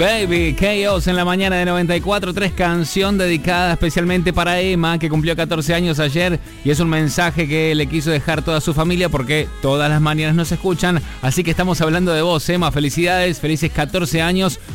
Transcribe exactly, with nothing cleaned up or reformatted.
Baby, Chaos en la mañana de noventa y cuatro punto tres, canción dedicada especialmente para Emma, que cumplió catorce años ayer, y es un mensaje que le quiso dejar toda su familia porque todas las mañanas nos escuchan, así que estamos hablando de vos, Emma, felicidades, felices catorce años.